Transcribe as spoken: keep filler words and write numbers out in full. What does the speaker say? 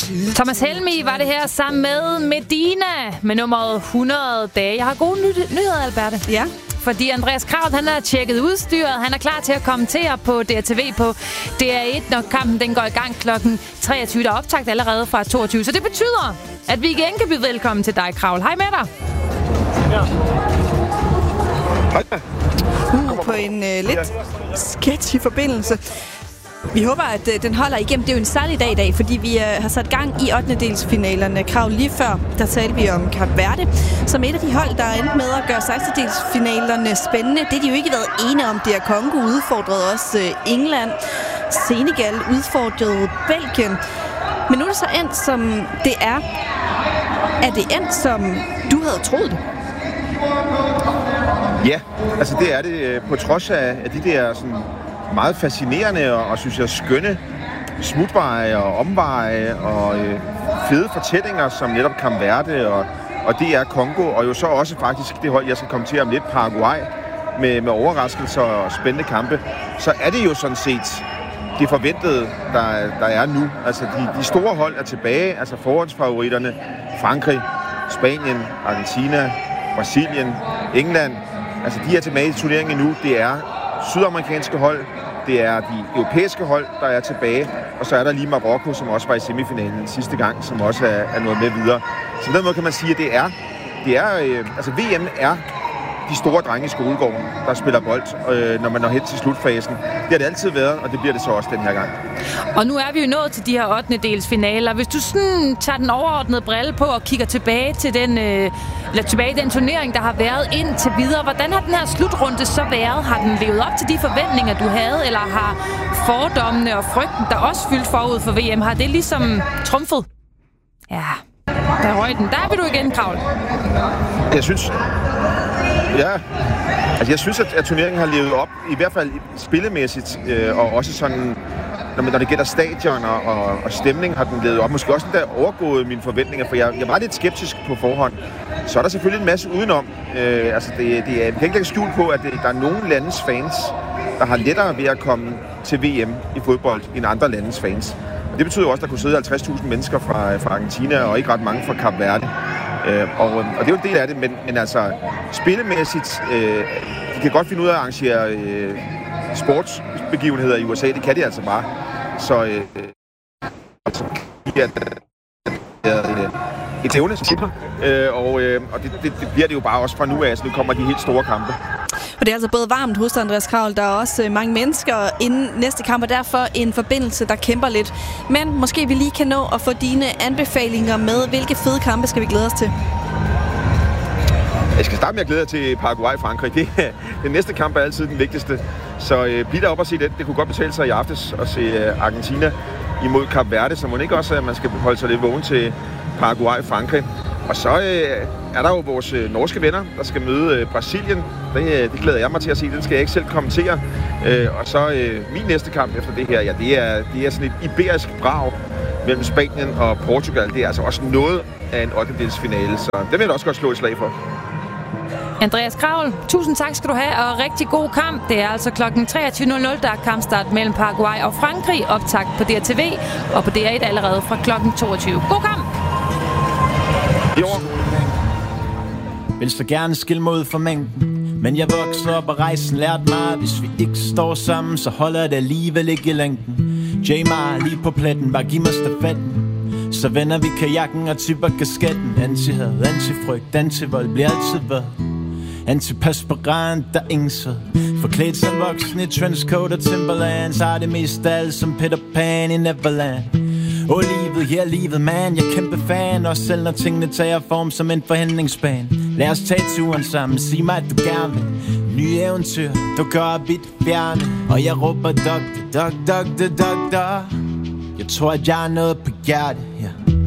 Thomas Helmig var det her sammen med Medina med nummeret hundrede dage. Jeg har gode ny- nyheder, Alberte. Ja. Fordi Andreas Kraul, han har tjekket udstyret. Han er klar til at kommentere på D R T V på D R et, når kampen den går i gang klokken treogtyve. Der er optakt allerede fra toogtyve. Så det betyder, at vi igen kan byde velkommen til dig, Kraul. Hej med dig. Ja. Hej. Uh, på en øh, lidt sketchy forbindelse. Vi håber, at øh, den holder igennem. Det er jo en særlig dag i dag, fordi vi øh, har sat gang i ottendedelsfinalerne. Krav lige før, der talte vi om Kap Verde, som et af de hold, der er endt med at gøre sekstendedelsfinalerne spændende. Det har de jo ikke været ene om. D R Congo udfordrede også øh, England. Senegal udfordrede Belgien. Men nu er det så endt, som det er. Er det endt, som du havde troet det? Ja, altså det er det på trods af, af de der sådan meget fascinerende og, og synes jeg skønne smutveje og omveje og øh, fede fortællinger som netop Kap Verde og, og D R Congo, og jo så også faktisk det hold, jeg skal kommentere om lidt, Paraguay, med, med overraskelser og spændende kampe, så er det jo sådan set det forventede, der, der er nu. Altså de, de store hold er tilbage, altså forhåndsfavoritterne, Frankrig, Spanien, Argentina, Brasilien, England, altså de er tilbage i turneringen nu. Det er sydamerikanske hold, det er de europæiske hold, der er tilbage, og så er der lige Marokko, som også var i semifinalen sidste gang, som også er, er nået med videre. Så på den måde kan man sige, at det er, det er øh, altså V M er de store drenge i skolegården, der spiller bold, øh, når man når hen til slutfasen. Det har det altid været, og det bliver det så også den her gang. Og nu er vi jo nået til de her ottendedelsfinaler. Hvis du sådan tager den overordnede brille på og kigger tilbage til den, øh, eller tilbage i den turnering, der har været indtil videre, hvordan har den her slutrunde så været? Har den levet op til de forventninger, du havde, eller har fordommene og frygten, der også fyldt forud for V M, har det ligesom trumfet? Ja, der røg den. Der er vi du igen, Kraul. Jeg synes... Ja, altså jeg synes, at, at turneringen har levet op, i hvert fald spillemæssigt, øh, og også sådan, når, når det gælder stadion og, og, og stemning, har den levet op. Måske også den der overgået mine forventninger, for jeg, jeg var lidt skeptisk på forhånd. Så er der selvfølgelig en masse udenom. Øh, altså det, det er, vi kan ikke lægge skjul på, at det, der er nogle landes fans, der har lettere ved at komme til V M i fodbold end andre landes fans. Og det betyder også, at der kunne sidde halvtreds tusind mennesker fra, fra Argentina, og ikke ret mange fra Kap Verde. Øh, og, og det er jo en del af det, men, men altså spillemæssigt, øh, de kan godt finde ud af at arrangere øh, sportsbegivenheder i U S A, det kan de altså bare. Så øh, altså, de er øh, et evne, øh, og, øh, og det, det, det bliver det jo bare også fra nu af, så nu kommer de helt store kampe. Og det er altså både varmt hos Andreas Kraul, der er også mange mennesker inden næste kamp, og derfor en forbindelse, der kæmper lidt. Men måske vi lige kan nå at få dine anbefalinger med. Hvilke fede kampe skal vi glæde os til? Jeg skal starte med at glæde jer til Paraguay-Frankrig. Det, den næste kamp er altid den vigtigste. Så øh, bliv der op og se det. Det kunne godt betale sig i aftes at se øh, Argentina imod Kap Verde, så må det ikke også, at man skal holde sig lidt vågen til Paraguay-Frankrig. Og så øh, er der jo vores øh, norske venner, der skal møde øh, Brasilien. Det, øh, det glæder jeg mig til at se. Den skal jeg ikke selv kommentere. Øh, og så øh, min næste kamp efter det her, ja, det er, det er sådan et iberisk brag mellem Spanien og Portugal. Det er altså også noget af en ottendedelsfinale, så det vil jeg også godt slå et slag for. Andreas Kraul, tusind tak skal du have, og rigtig god kamp. Det er altså klokken treogtyve nul nul, der er kampstart mellem Paraguay og Frankrig. Optakt på D R T V og på D R et allerede fra klokken toogtyve. God kamp! Jo. Vil så gerne skille mig ud for mængden, men jeg voksede op og rejsen lærte mig, hvis vi ikke står sammen, så holder det alligevel ikke i længden. Jamar lige på pletten, bare giv mig stafetten, så vender vi kajakken og tipper kasketten. Anti-had, anti-frygt, anti-vold bliver altid hvad. Antiperspirant, der er ingen sød. Forklædt som voksen i trenchcoat og Timberlands, har det mest af alt som Peter Pan i Neverland. Og livet, ja livet, man, jeg er kæmpe fan. Også selv når tingene tager form som en forhandlingsplan. Lad os tage turen sammen, sig mig at du gerne vil. Nye eventyr, du gør op i det fjerne. Og jeg råber doktor, doktor, doktor, doktor. Jeg tror at jeg har noget på hjertet, ja.